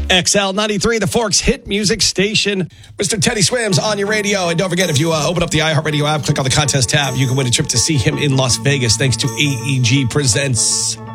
XL 93, the Forks hit music station. Mr. Teddy Swims on your radio. And don't forget, if you open up the iHeartRadio app, click on the contest tab, you can win a trip to see him in Las Vegas thanks to AEG Presents.